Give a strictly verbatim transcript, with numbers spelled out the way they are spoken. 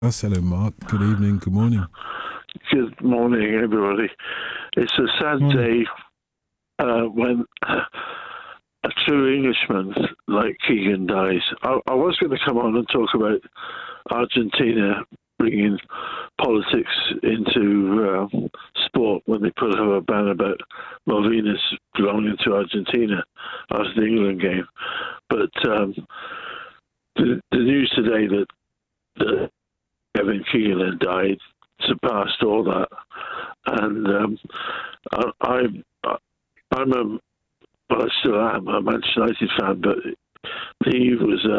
Yes, hello, Mark. Good evening. Good morning. Good morning, everybody. It's a sad Morning. day uh, when a true Englishman like Keegan dies. I, I was going to come on and talk about Argentina bringing politics into uh, sport when they put up a ban about Malvinas belonging to Argentina after the England game. But um, the, the news today that, that Kevin Keegan had died surpassed all that. And um, I, I, I'm a, well, I still am a Manchester United fan, but he was